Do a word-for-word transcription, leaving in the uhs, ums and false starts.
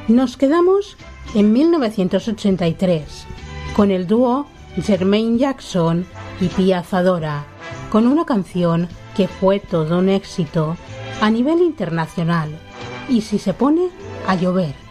Nos quedamos en mil novecientos ochenta y tres con el dúo Jermaine Jackson y Pia Zadora, con una canción que fue todo un éxito a nivel internacional, Y si se pone a llover.